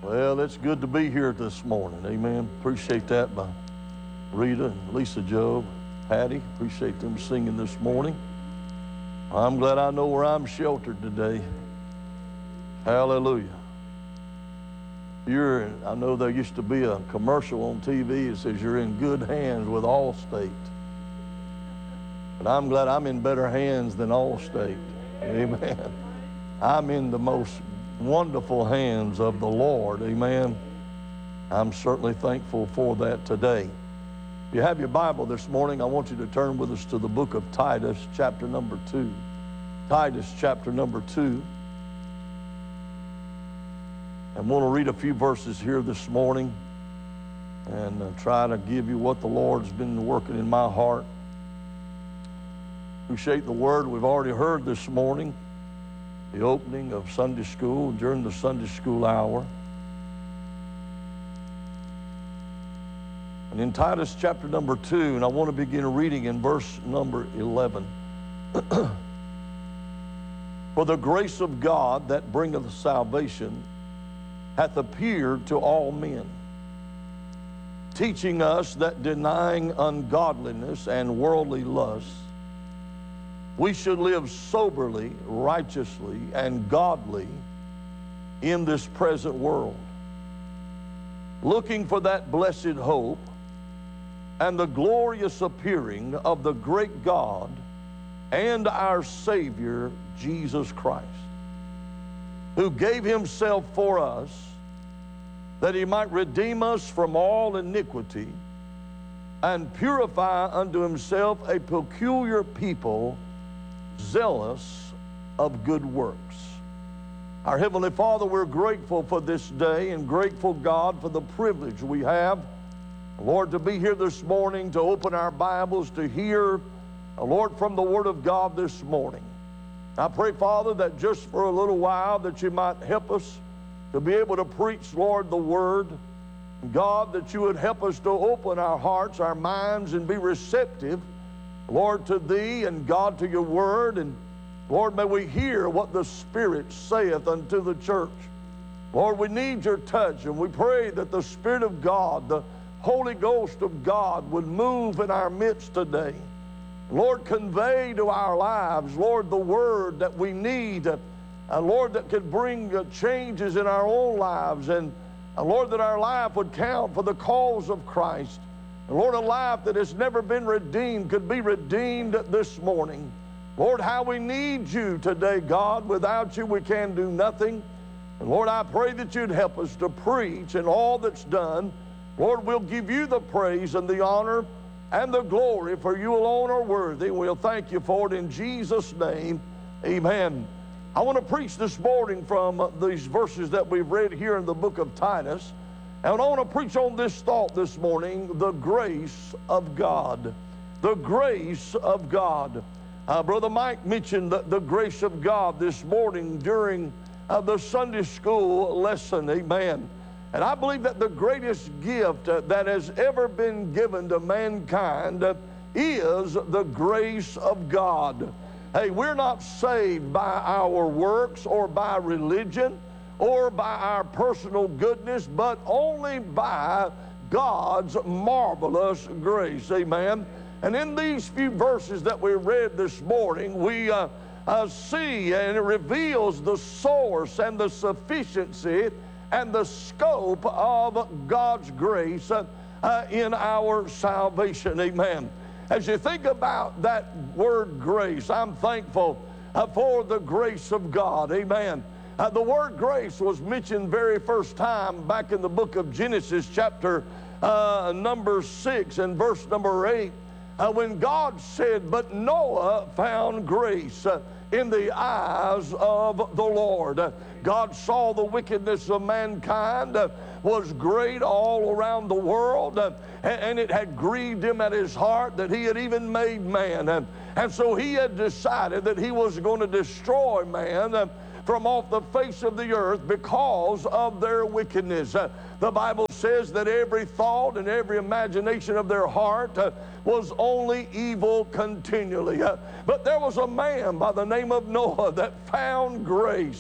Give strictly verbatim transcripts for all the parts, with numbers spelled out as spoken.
Well, it's good to be here this morning. Amen. Appreciate that by Rita and Lisa Joe, Patty. Appreciate them singing this morning. I'm glad I know where I'm sheltered today. Hallelujah. You're, in, I know there used to be a commercial on T V that says you're in good hands with Allstate. But I'm glad I'm in better hands than Allstate. Amen. I'm in the most wonderful hands of the Lord. Amen. I'm certainly thankful for that today. If you have your Bible this morning, I want you to turn with us to the book of Titus, chapter number two. Titus, chapter number two. I want to read a few verses here this morning and uh, try to give you what the Lord's been working in my heart. Appreciate the word we've already heard this morning, the opening of Sunday school during the Sunday school hour. And in Titus chapter number two, and I want to begin reading in verse number eleven. For the grace of God that bringeth salvation hath appeared to all men, teaching us that denying ungodliness and worldly lusts, we should live soberly, righteously, and godly in this present world, looking for that blessed hope and the glorious appearing of the great God and our Savior, Jesus Christ, who gave himself for us that he might redeem us from all iniquity and purify unto himself a peculiar people, zealous of good works. Our Heavenly Father, we're grateful for this day and grateful, God, for the privilege we have, Lord, to be here this morning, to open our Bibles, to hear, Lord, from the Word of God this morning. I pray, Father, that just for a little while that you might help us to be able to preach, Lord, the Word. God, that you would help us to open our hearts, our minds, and be receptive, Lord, to thee, and God, to your word. And Lord, may we hear what the Spirit saith unto the church. Lord, we need your touch, and we pray that the Spirit of God, the Holy Ghost of God, would move in our midst today. Lord, convey to our lives, Lord, the word that we need, uh, Lord, that could bring uh, changes in our own lives, and uh, Lord, that our life would count for the cause of Christ. Lord, a life that has never been redeemed could be redeemed this morning. Lord, how we need you today, God. Without you, we can do nothing. And Lord, I pray that you'd help us to preach, and all that's done, Lord, we'll give you the praise and the honor and the glory, for you alone are worthy. We'll thank you for it in Jesus' name. Amen. I want to preach this morning from these verses that we've read here in the book of Titus. And I want to preach on this thought this morning, the grace of God. The grace of God. Uh, Brother Mike mentioned the, the grace of God this morning during uh, the Sunday school lesson. Amen. And I believe that the greatest gift uh, that has ever been given to mankind uh, is the grace of God. Hey, we're not saved by our works or by religion or by our personal goodness, but only by God's marvelous grace. Amen. And in these few verses that we read this morning, we uh, uh, see, and it reveals the source and the sufficiency and the scope of God's grace uh, uh, in our salvation. Amen. As you think about that word grace, I'm thankful uh, for the grace of God. Amen. Uh, the word grace was mentioned very first time back in the book of Genesis, chapter uh, number six and verse number eight, uh, when God said, "But Noah found grace uh, in the eyes of the Lord." Uh, God saw the wickedness of mankind uh, was great all around the world, uh, and, and it had grieved him at his heart that he had even made man. Uh, and so he had decided that he was going to destroy man uh, from off the face of the earth because of their wickedness. Uh, the Bible says that every thought and every imagination of their heart uh, was only evil continually. Uh, but there was a man by the name of Noah that found grace. Uh,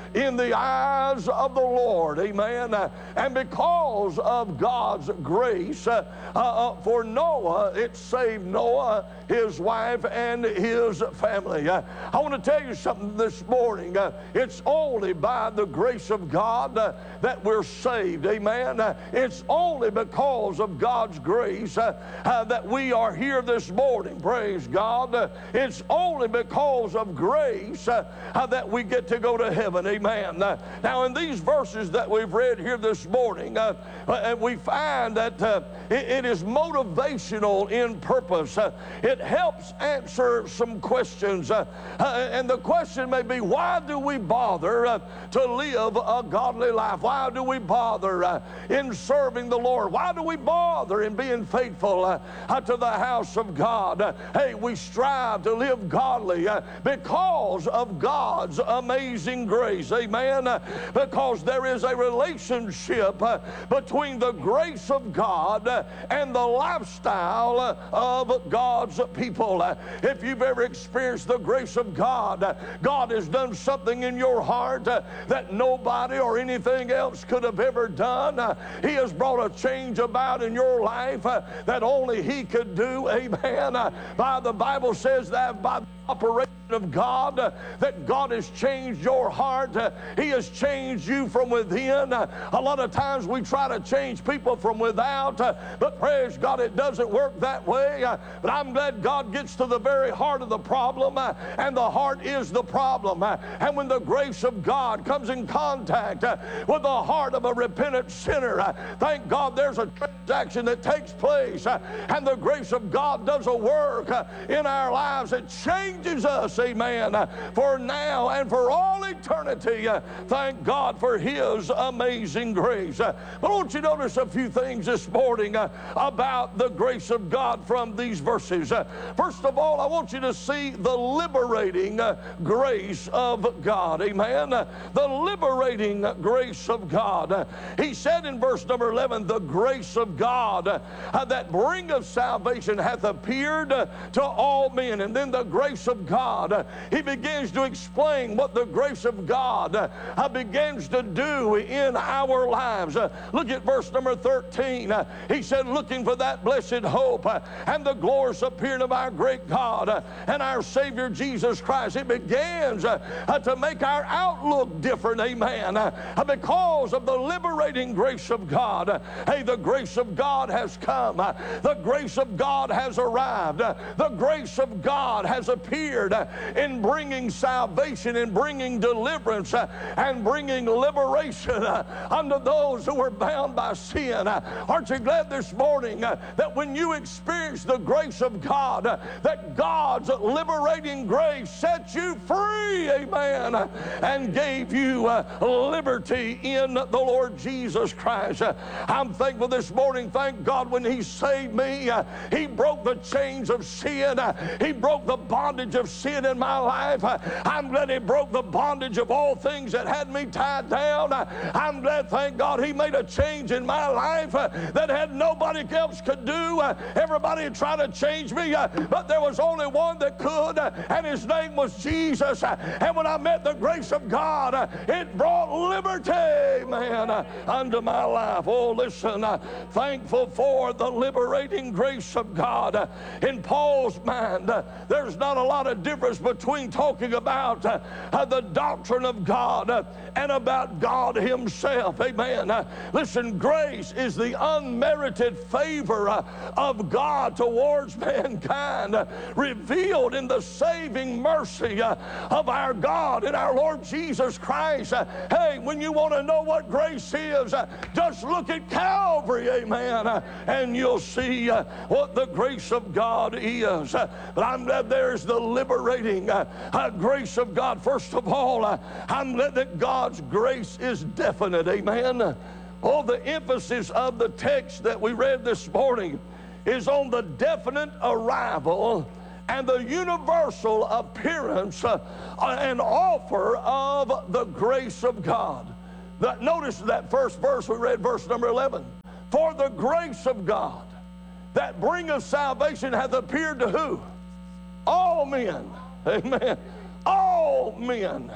in the eyes of the Lord. Amen. And because of God's grace, uh, uh, for Noah, it saved Noah, his wife, and his family. Uh, I want to tell you something this morning. Uh, it's only by the grace of God uh, that we're saved. Amen. Uh, it's only because of God's grace uh, uh, that we are here this morning. Praise God. Uh, it's only because of grace uh, uh, that we get to go to heaven. Amen. Uh, now, in these verses that we've read here this morning, uh, uh, we find that uh, it, it is motivational in purpose. Uh, it helps answer some questions. Uh, uh, and the question may be, why do we bother uh, to live a godly life? Why do we bother uh, in serving the Lord? Why do we bother in being faithful uh, uh, to the house of God? Uh, hey, we strive to live godly uh, because of God's amazing grace. Amen. Uh, because there is a relationship uh, between the grace of God uh, and the lifestyle uh, of God's people. Uh, if you've ever experienced the grace of God, uh, God has done something in your heart uh, that nobody or anything else could have ever done. Uh, he has brought a change about in your life uh, that only He could do. Amen. Uh, by the Bible says that by the operation of God, uh, that God has changed your heart. Uh, he has changed you from within. Uh, a lot of times we try to change people from without, uh, but praise God, it doesn't work that way. Uh, but I'm glad God gets to the very heart of the problem, uh, and the heart is the problem. Uh, and when the grace of God comes in contact uh, with the heart of a repentant sinner, uh, thank God there's a transaction that takes place, uh, and the grace of God does a work uh, in our lives. It changes us. Amen. Uh, for now and for all eternity. Uh, thank God for His amazing grace. Uh, but I want you to notice a few things this morning uh, about the grace of God from these verses. Uh, first of all, I want you to see the liberating uh, grace of God. Amen. Uh, the liberating grace of God. Uh, he said in verse number eleven, the grace of God uh, uh, that bringeth salvation hath appeared uh, to all men. And then the grace of God. Uh, he begins to explain what the grace of God uh, begins to do in our lives. Uh, look at verse number thirteen. Uh, he said, looking for that blessed hope uh, and the glorious appearing of our great God uh, and our Savior Jesus Christ. It begins uh, uh, to make our outlook different. Amen. Uh, because of the liberating grace of God. Uh, hey, the grace of God has come. Uh, the grace of God has arrived. Uh, the grace of God has appeared uh, in bringing salvation, in bringing deliverance, uh, and bringing liberation uh, unto those who were bound by sin. Uh, aren't you glad this morning uh, that when you experience the grace of God, uh, that God's liberating grace set you free, amen, uh, and gave you uh, liberty in the Lord Jesus Christ. Uh, I'm thankful this morning, thank God, when He saved me, uh, He broke the chains of sin. Uh, he broke the bondage of sin in my life. Uh, I'm glad He broke the bondage of all things that had me tied down. Uh, I'm glad, thank God, He made a change in my life uh, that had nobody else could do. Uh, everybody tried to change me, uh, but there was only one that could, uh, and His name was Jesus. Uh, and when I met the grace of God, uh, it brought liberty, man, uh, unto my life. Oh, listen, uh, thankful for the liberating grace of God. Uh, in Paul's mind, uh, there's not a lot of difference between talking about uh, uh, the doctrine of God uh, and about God Himself. Amen. Uh, listen, grace is the unmerited favor uh, of God towards mankind, uh, revealed in the saving mercy uh, of our God and our Lord Jesus Christ. Uh, hey, when you want to know what grace is, uh, just look at Calvary, amen, uh, and you'll see uh, what the grace of God is. Uh, but I'm glad there's the liberating uh, uh, grace of God. First of all, uh, I'm glad that God's grace is definite, amen. Oh, the emphasis of the text that we read this morning is on the definite arrival and the universal appearance uh, and offer of the grace of God. That, notice that first verse we read, verse number eleven. For the grace of God that bringeth salvation hath appeared to who? All men. Amen. All men.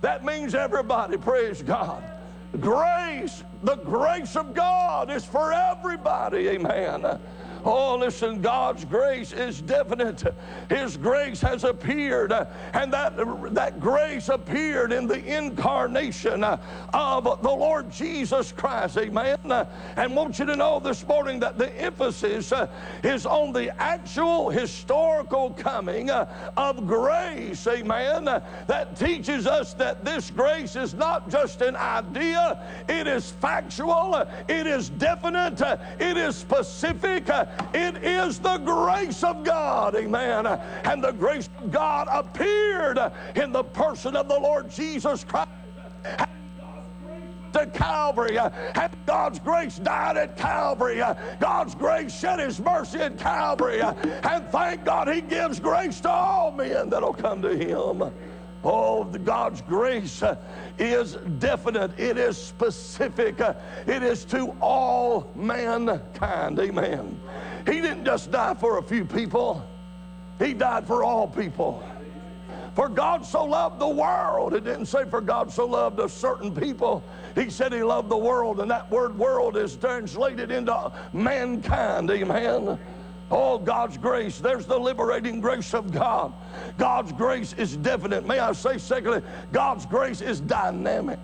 That means everybody, praise God. Grace, the grace of God is for everybody, amen. Oh, listen, God's grace is definite. His grace has appeared, and that, that grace appeared in the incarnation of the Lord Jesus Christ, amen. And want you to know this morning that the emphasis is on the actual historical coming of grace, amen. That teaches us that this grace is not just an idea, it is factual, it is definite, it is specific. It is the grace of God, amen. And the grace of God appeared in the person of the Lord Jesus Christ. And God's grace to Calvary, and God's grace died at Calvary. God's grace shed His mercy at Calvary. And thank God He gives grace to all men that'll come to Him. Oh, God's grace is definite. It is specific. It is to all mankind. Amen. He didn't just die for a few people. He died for all people. For God so loved the world. It didn't say for God so loved a certain people. He said He loved the world, and that word world is translated into mankind. Amen. Oh, God's grace. There's the liberating grace of God. God's grace is definite. May I say, secondly, God's grace is dynamic.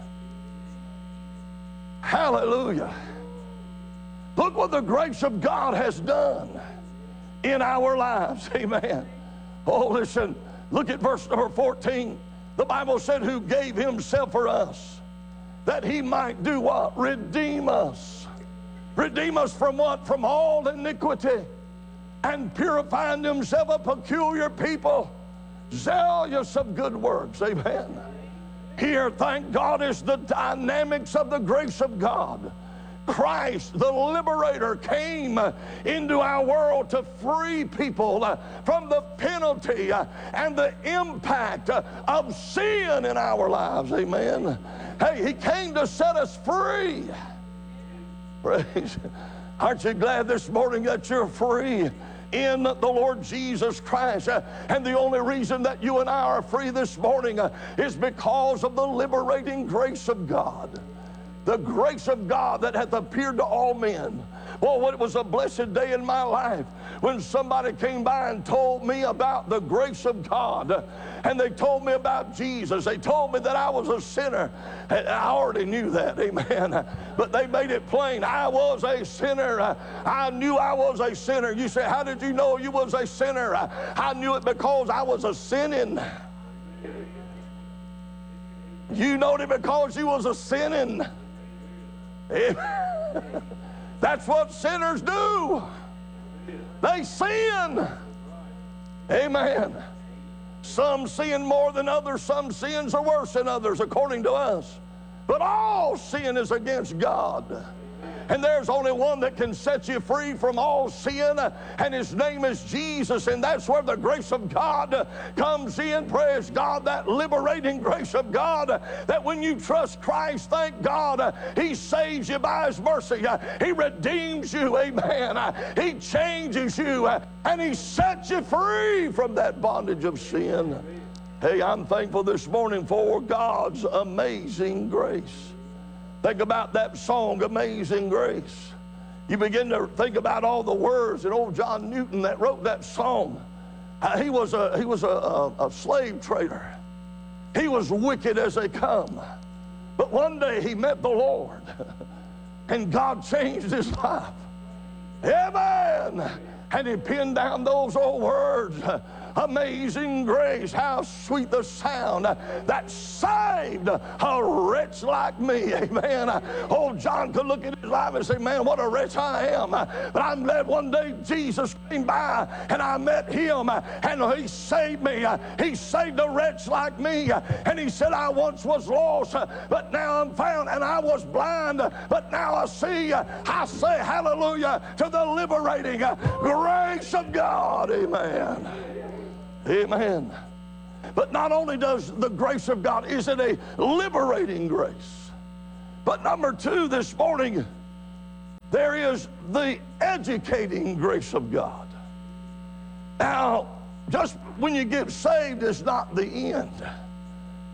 Hallelujah. Look what the grace of God has done in our lives. Amen. Oh, listen. Look at verse number fourteen. The Bible said, who gave Himself for us, that He might do what? Redeem us. Redeem us from what? From all iniquity, and purifying Himself a peculiar people, zealous of good works. Amen. Here, thank God, is the dynamics of the grace of God. Christ, the liberator, came into our world to free people from the penalty and the impact of sin in our lives. Amen. Hey, He came to set us free. Praise. Aren't you glad this morning that you're free in the Lord Jesus Christ? And the only reason that you and I are free this morning is because of the liberating grace of God. The grace of God that hath appeared to all men. Well, it was a blessed day in my life when somebody came by and told me about the grace of God. And they told me about Jesus. They told me that I was a sinner. And I already knew that, amen. But they made it plain. I was a sinner. I knew I was a sinner. You say, how did you know you was a sinner? I knew it because I was a sinning. You knowed it because you was a sinning. That's what sinners do. They sin. Amen. Some sin more than others. Some sins are worse than others, according to us. But all sin is against God. And there's only one that can set you free from all sin, and His name is Jesus. And that's where the grace of God comes in. Praise God, that liberating grace of God, that when you trust Christ, thank God, He saves you by His mercy. He redeems you, amen. He changes you, and He sets you free from that bondage of sin. Hey, I'm thankful this morning for God's amazing grace. Think about that song, Amazing Grace. You begin to think about all the words that old John Newton that wrote that song. Uh, he was, a, he was a, a, a slave trader. He was wicked as they come. But one day he met the Lord, and God changed his life. Amen. And he penned down those old words. Amazing grace, how sweet the sound that saved a wretch like me. Amen. Old John could look at his life and say, man, what a wretch I am. But I'm glad one day Jesus came by and I met Him, and He saved me. He saved a wretch like me. And He said, I once was lost, but now I'm found. And I was blind, but now I see. I say hallelujah to the liberating grace of God. Amen. Amen. But not only does the grace of God, is it a liberating grace, but number two this morning, there is the educating grace of God. Now, just when you get saved is not the end.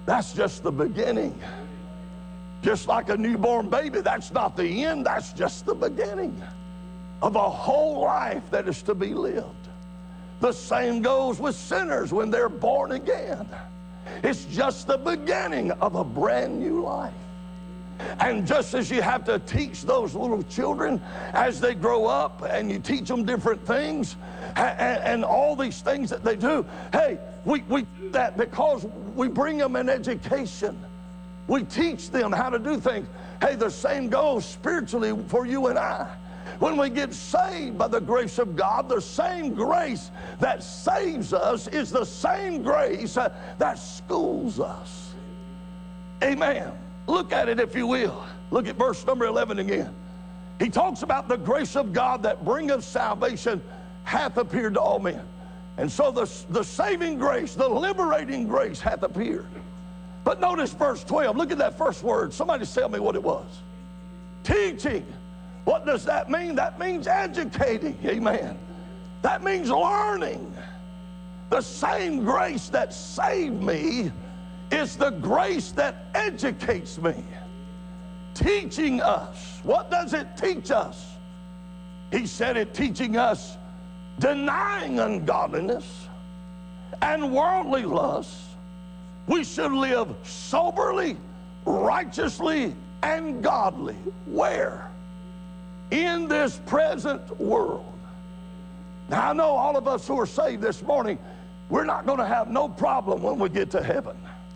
That's just the beginning. Just like a newborn baby, that's not the end, that's just the beginning of a whole life that is to be lived. The same goes with sinners when they're born again. It's just the beginning of a brand new life. And just as you have to teach those little children as they grow up, and you teach them different things and, and all these things that they do, hey, we, we do that because we bring them an education. We teach them how to do things. Hey, the same goes spiritually for you and I. When we get saved by the grace of God, the same grace that saves us is the same grace uh, that schools us. Amen. Look at it if you will. Look at verse number eleven again. He talks about the grace of God that bringeth salvation hath appeared to all men. And so the, the saving grace, the liberating grace hath appeared. But notice verse twelve. Look at that first word. Somebody tell me what it was. Teaching. What does that mean? That means educating. Amen. That means learning. The same grace that saved me is the grace that educates me. Teaching us. What does it teach us? He said it teaching us denying ungodliness and worldly lusts. We should live soberly, righteously, and godly. Where? In this present world. Now I know all of us who are saved this morning, we're not going to have no problem when we get to heaven.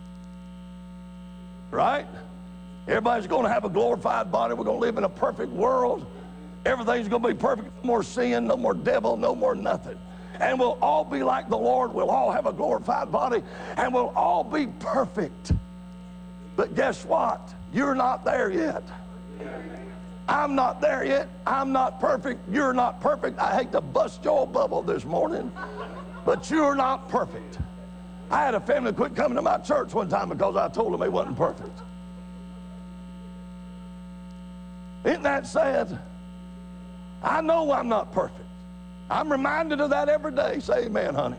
Right? Everybody's going to have a glorified body. We're going to live in a perfect world. Everything's going to be perfect. No more sin, no more devil, no more nothing. And we'll all be like the Lord. We'll all have a glorified body, and we'll all be perfect. But guess what? You're not there yet. I'm not there yet. I'm not perfect. You're not perfect. I hate to bust your bubble this morning, but you're not perfect. I had a family quit coming to my church one time because I told them they wasn't perfect. Isn't that sad? I know I'm not perfect. I'm reminded of that every day. Say amen, honey.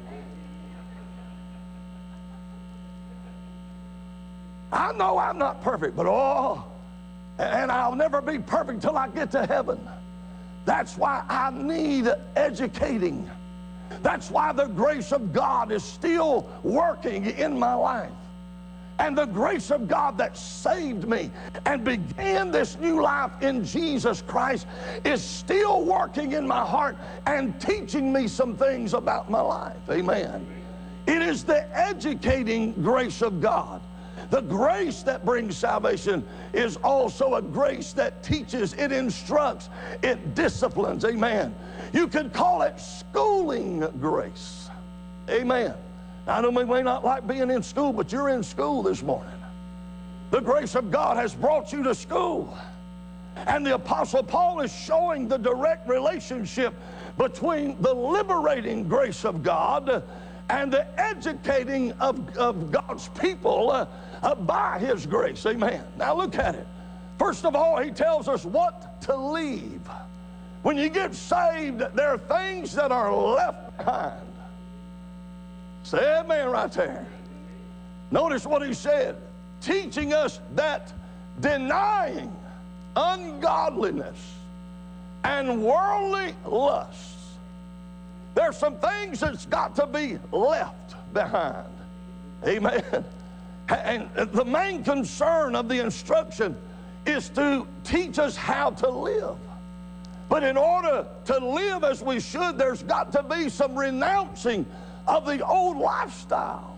I know I'm not perfect, but oh, and I'll never be perfect till I get to heaven. That's why I need educating. That's why the grace of God is still working in my life. And the grace of God that saved me and began this new life in Jesus Christ is still working in my heart and teaching me some things about my life. Amen. It is the educating grace of God. The grace that brings salvation is also a grace that teaches, it instructs, it disciplines. Amen. You could call it schooling grace. Amen. I know we may not like being in school, but you're in school this morning. The grace of God has brought you to school. And the Apostle Paul is showing the direct relationship between the liberating grace of God and the educating of, of God's people uh, uh, by His grace. Amen. Now look at it. First of all, he tells us what to leave. When you get saved, there are things that are left behind. Say amen right there. Notice what he said. Teaching us that denying ungodliness and worldly lusts, there's some things that's got to be left behind. Amen. And the main concern of the instruction is to teach us how to live. But in order to live as we should, there's got to be some renouncing of the old lifestyle.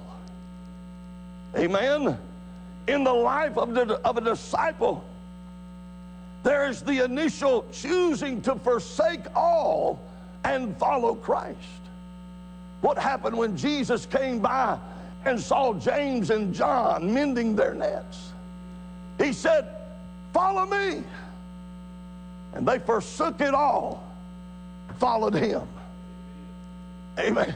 Amen. In the life of, the, of a disciple, there is the initial choosing to forsake all and follow Christ. What happened when Jesus came by and saw James and John mending their nets? He said, "Follow me." And they forsook it all, followed him. Amen.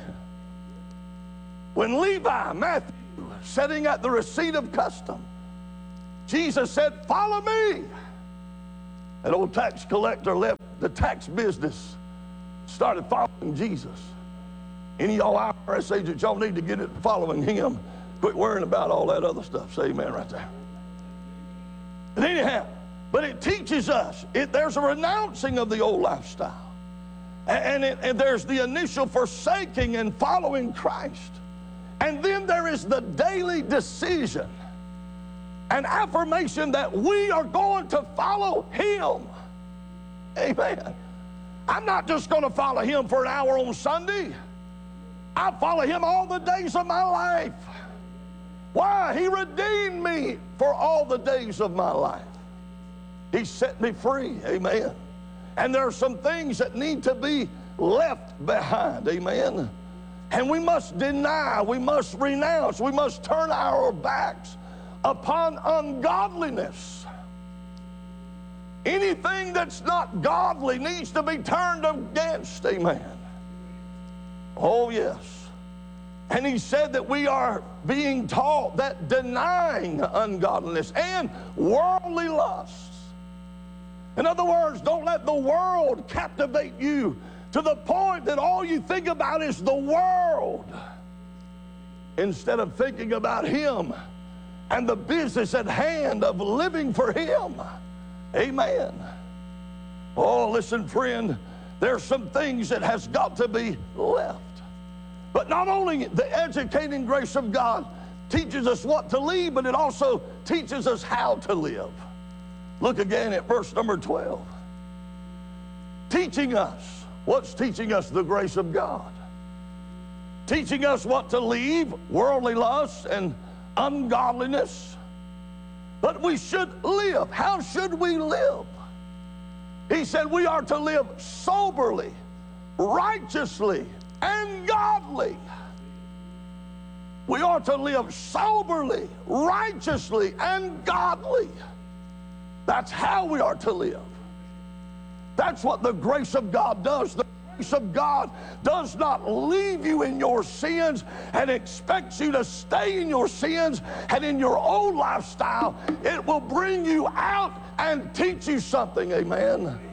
When Levi, Matthew, sitting at the receipt of custom, Jesus said, "Follow me." An old tax collector left the tax business, started following Jesus. Any of y'all I R S agents, y'all need to get it following him. Quit worrying about all that other stuff. Say amen right there. And anyhow, but it teaches us, it, there's a renouncing of the old lifestyle. And, it, and there's the initial forsaking and following Christ. And then there is the daily decision and affirmation that we are going to follow Him. Amen. I'm not just going to follow Him for an hour on Sunday. I follow Him all the days of my life. Why? He redeemed me for all the days of my life. He set me free. Amen. And there are some things that need to be left behind. Amen. And we must deny, we must renounce, we must turn our backs upon ungodliness. Anything that's not godly needs to be turned against. Amen. Oh, yes. And he said that we are being taught that denying ungodliness and worldly lusts. In other words, don't let the world captivate you to the point that all you think about is the world instead of thinking about Him and the business at hand of living for Him. Amen. Oh, listen, friend, there's some things that has got to be left. But not only the educating grace of God teaches us what to leave, but it also teaches us how to live. Look again at verse number twelve. Teaching us. What's teaching us? The grace of God. Teaching us what to leave, worldly lust and ungodliness. But we should live. How should we live? He said we are to live soberly, righteously, and godly. We are to live soberly, righteously, and godly. That's how we are to live. That's what the grace of God does. The grace of God does not leave you in your sins and expects you to stay in your sins and in your old lifestyle. It will bring you out and teach you something. Amen.